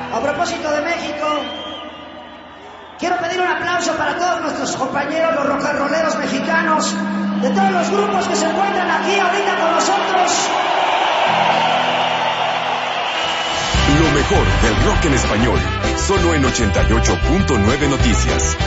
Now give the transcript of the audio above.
A propósito de México, quiero pedir un aplauso para todos nuestros compañeros, los rock and rolleros mexicanos, de todos los grupos que se encuentran aquí ahorita con nosotros. Lo mejor del rock en español, solo en 88.9 Noticias.